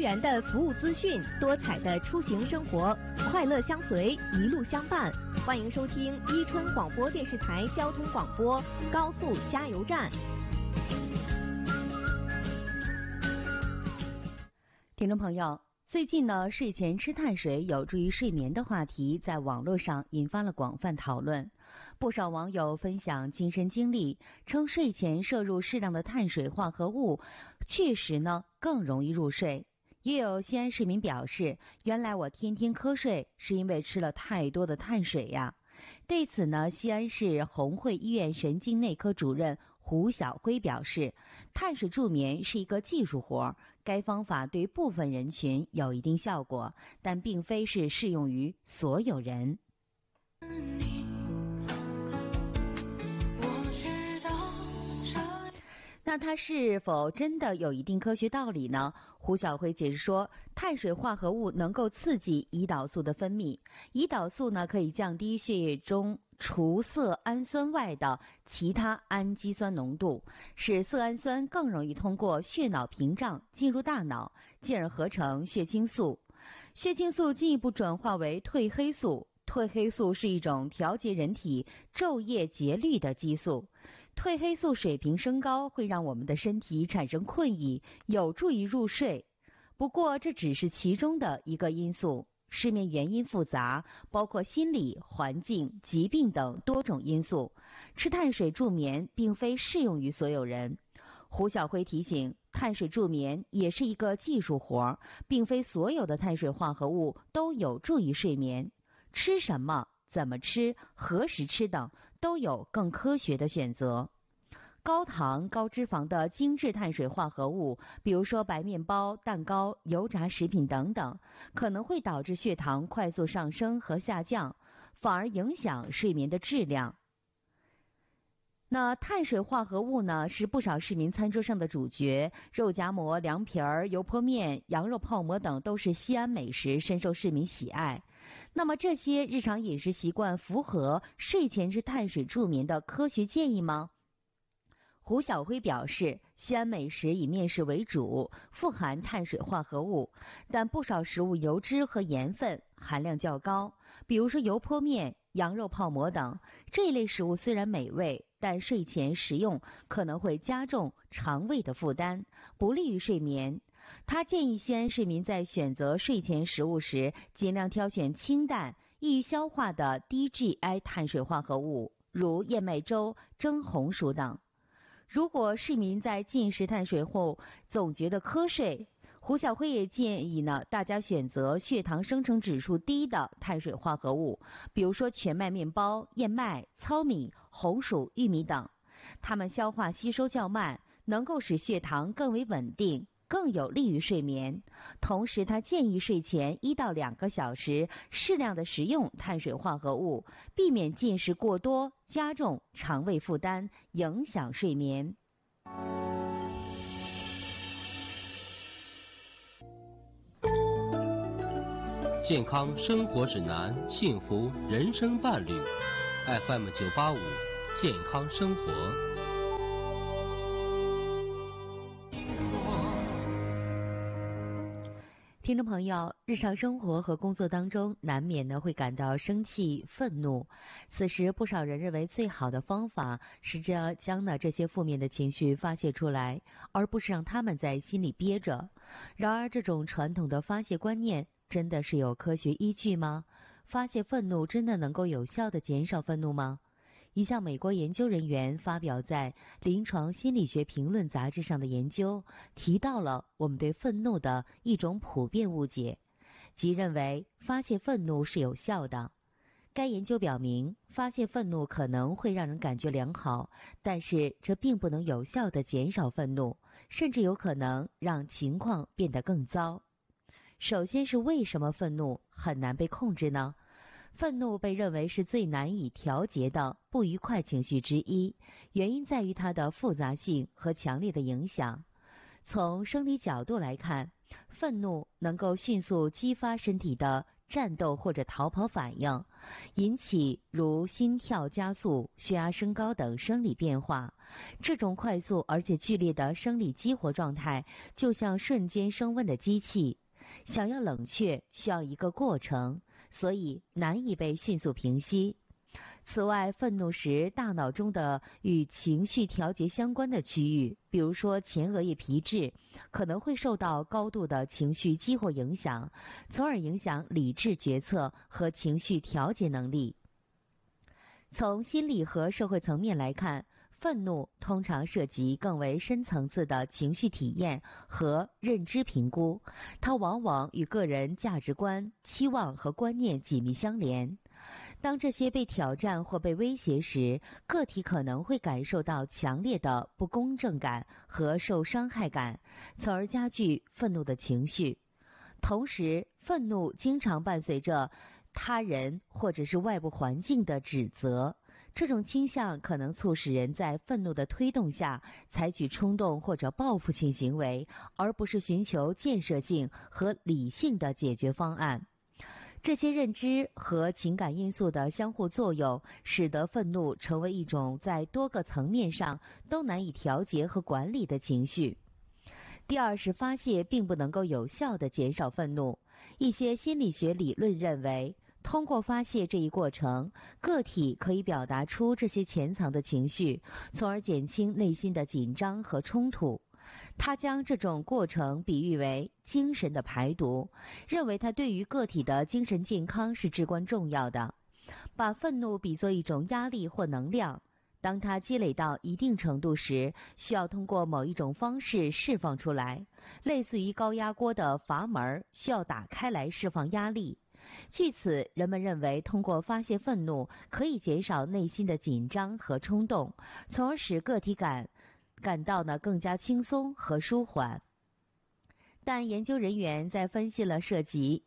元的服务资讯，多彩的出行生活，快乐相随，一路相伴。欢迎收听伊春广播电视台交通广播高速加油站。 听众朋友，最近呢，睡前吃碳水有助于睡眠的话题在网络上引发了广泛讨论。不少网友分享亲身经历，称睡前摄入适当的碳水化合物，确实呢更容易入睡。也有西安市民表示，原来我天天瞌睡是因为吃了太多的碳水呀。对此呢，西安市红会医院神经内科主任胡晓辉表示，碳水助眠是一个技术活，该方法对部分人群有一定效果，但并非是适用于所有人。那它是否真的有一定科学道理呢？胡晓辉解释说，碳水化合物能够刺激胰岛素的分泌，胰岛素呢可以降低血液中除色氨酸外的其他氨基酸浓度，使色氨酸更容易通过血脑屏障进入大脑，进而合成血清素。血清素进一步转化为褪黑素，褪黑素是一种调节人体昼夜节律的激素。褪黑素水平升高会让我们的身体产生困意，有助于入睡。不过这只是其中的一个因素，失眠原因复杂，包括心理、环境、疾病等多种因素。吃碳水助眠并非适用于所有人。胡晓辉提醒，碳水助眠也是一个技术活，并非所有的碳水化合物都有助于睡眠。吃什么、怎么吃、何时吃等都有更科学的选择。高糖、高脂肪的精致碳水化合物，比如说白面包、蛋糕、油炸食品等等，可能会导致血糖快速上升和下降，反而影响睡眠的质量。那碳水化合物呢，是不少市民餐桌上的主角，肉夹馍、凉皮儿、油泼面、羊肉泡馍等都是西安美食，深受市民喜爱。那么这些日常饮食习惯符合睡前吃碳水助眠的科学建议吗？胡晓辉表示，西安美食以面食为主，富含碳水化合物，但不少食物油脂和盐分含量较高，比如说油泼面、羊肉泡馍等。这一类食物虽然美味，但睡前食用可能会加重肠胃的负担，不利于睡眠。他建议西安市民在选择睡前食物时，尽量挑选清淡、易于消化的低 GI 碳水化合物，如燕麦粥、蒸红薯等。如果市民在进食碳水后总觉得瞌睡，胡晓辉也建议呢，大家选择血糖生成指数低的碳水化合物，比如说全麦面包、燕麦、糙米、红薯、玉米等。它们消化吸收较慢，能够使血糖更为稳定，更有利于睡眠。同时他建议睡前1到2个小时适量的食用碳水化合物，避免进食过多，加重肠胃负担，影响睡眠。 健康生活指南，幸福人生伴侣 FM 985健康生活。 听众朋友，日常生活和工作当中难免呢会感到生气、愤怒，此时不少人认为最好的方法是将这些负面的情绪发泄出来，而不是让他们在心里憋着。然而这种传统的发泄观念真的是有科学依据吗？发泄愤怒真的能够有效地减少愤怒吗？一项美国研究人员发表在《临床心理学评论》杂志上的研究，提到了我们对愤怒的一种普遍误解，即认为发泄愤怒是有效的。该研究表明，发泄愤怒可能会让人感觉良好，但是这并不能有效地减少愤怒，甚至有可能让情况变得更糟。首先是为什么愤怒很难被控制呢？愤怒被认为是最难以调节的不愉快情绪之一，原因在于它的复杂性和强烈的影响。从生理角度来看，愤怒能够迅速激发身体的战斗或者逃跑反应，引起如心跳加速、血压升高等生理变化。这种快速而且剧烈的生理激活状态，就像瞬间升温的机器，想要冷却需要一个过程，所以难以被迅速平息。此外，愤怒时大脑中的与情绪调节相关的区域，比如说前额叶皮质，可能会受到高度的情绪激活影响，从而影响理智决策和情绪调节能力。从心理和社会层面来看，愤怒通常涉及更为深层次的情绪体验和认知评估，它往往与个人价值观、期望和观念紧密相连。当这些被挑战或被威胁时，个体可能会感受到强烈的不公正感和受伤害感，从而加剧愤怒的情绪。同时，愤怒经常伴随着他人或者是外部环境的指责，这种倾向可能促使人在愤怒的推动下采取冲动或者报复性行为，而不是寻求建设性和理性的解决方案。这些认知和情感因素的相互作用，使得愤怒成为一种在多个层面上都难以调节和管理的情绪。第二是发泄并不能够有效地减少愤怒。一些心理学理论认为，通过发泄这一过程，个体可以表达出这些潜藏的情绪，从而减轻内心的紧张和冲突。他将这种过程比喻为精神的排毒，认为它对于个体的精神健康是至关重要的。把愤怒比作一种压力或能量，当它积累到一定程度时，需要通过某一种方式释放出来，类似于高压锅的阀门需要打开来释放压力。据此，人们认为通过发泄愤怒可以减少内心的紧张和冲动，从而使个体感到更加轻松和舒缓。但研究人员在分析了涉及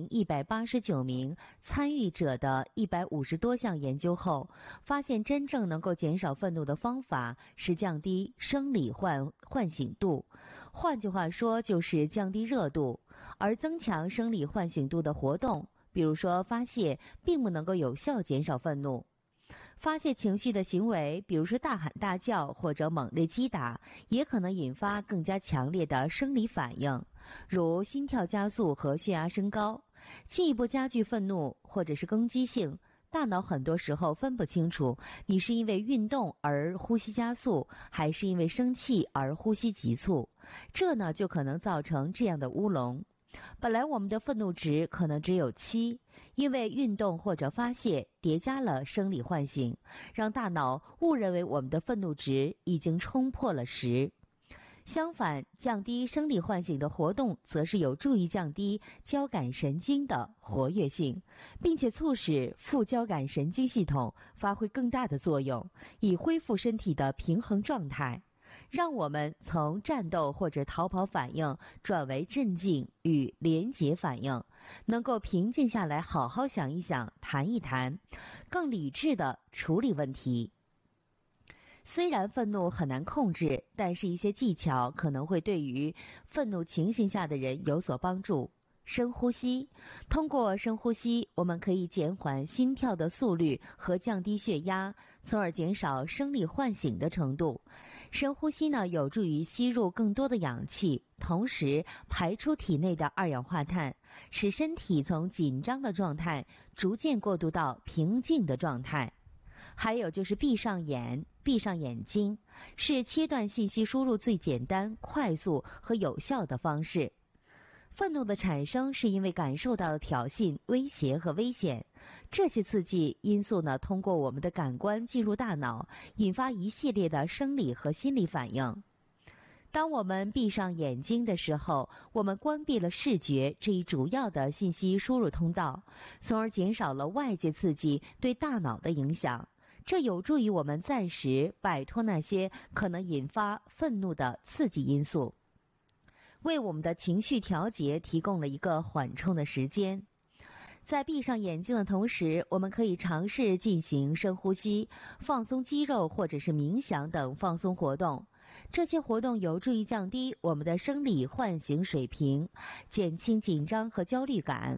10189名参与者的150多项研究后，发现真正能够减少愤怒的方法是降低生理唤醒度，换句话说就是降低热度，而增强生理唤醒度的活动，比如说发泄，并不能够有效减少愤怒。发泄情绪的行为，比如说大喊大叫或者猛烈击打，也可能引发更加强烈的生理反应，如心跳加速和血压升高，进一步加剧愤怒或者是攻击性。大脑很多时候分不清楚你是因为运动而呼吸加速，还是因为生气而呼吸急促，这呢就可能造成这样的乌龙。本来我们的愤怒值可能只有7，因为运动或者发泄叠加了生理唤醒，让大脑误认为我们的愤怒值已经冲破了10。相反，降低生理唤醒的活动则是有助于降低交感神经的活跃性，并且促使副交感神经系统发挥更大的作用，以恢复身体的平衡状态，让我们从战斗或者逃跑反应转为镇静与连结反应，能够平静下来，好好想一想，谈一谈，更理智地处理问题。虽然愤怒很难控制，但是一些技巧可能会对于愤怒情形下的人有所帮助。深呼吸，通过深呼吸，我们可以减缓心跳的速率和降低血压，从而减少生理唤醒的程度。深呼吸呢，有助于吸入更多的氧气，同时排出体内的二氧化碳，使身体从紧张的状态逐渐过渡到平静的状态。还有就是闭上眼睛，是切断信息输入最简单、快速和有效的方式。愤怒的产生是因为感受到了挑衅、威胁和危险，这些刺激因素呢，通过我们的感官进入大脑，引发一系列的生理和心理反应。当我们闭上眼睛的时候，我们关闭了视觉这一主要的信息输入通道，从而减少了外界刺激对大脑的影响。这有助于我们暂时摆脱那些可能引发愤怒的刺激因素，为我们的情绪调节提供了一个缓冲的时间。在闭上眼睛的同时，我们可以尝试进行深呼吸、放松肌肉或者是冥想等放松活动。这些活动有助于降低我们的生理唤醒水平，减轻紧张和焦虑感。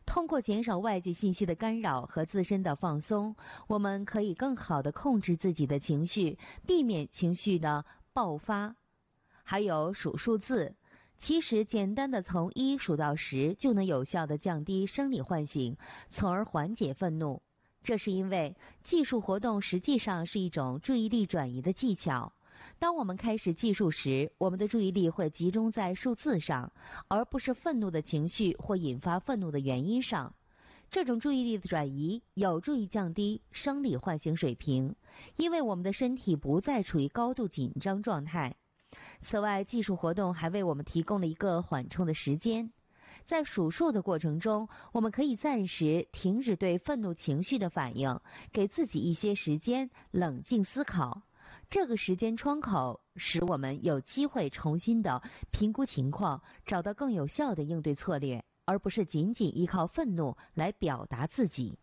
通过减少外界信息的干扰和自身的放松，我们可以更好地控制自己的情绪，避免情绪的爆发。还有数数字，其实简单的从1数到10就能有效地降低生理唤醒，从而缓解愤怒。这是因为计数活动实际上是一种注意力转移的技巧。当我们开始计数时，我们的注意力会集中在数字上，而不是愤怒的情绪或引发愤怒的原因上。这种注意力的转移有助于降低生理唤醒水平，因为我们的身体不再处于高度紧张状态。此外，计数活动还为我们提供了一个缓冲的时间。在数数的过程中，我们可以暂时停止对愤怒情绪的反应，给自己一些时间冷静思考。这个时间窗口使我们有机会重新的评估情况，找到更有效的应对策略，而不是仅仅依靠愤怒来表达自己。